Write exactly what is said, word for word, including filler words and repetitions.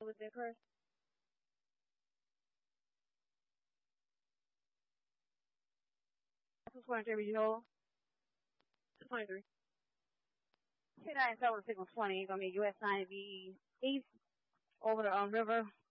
with it, Chris? That's twenty-three, Joel. twenty-three. Two nine seven six one twenty. Gonna be U S ninety East over the um, river.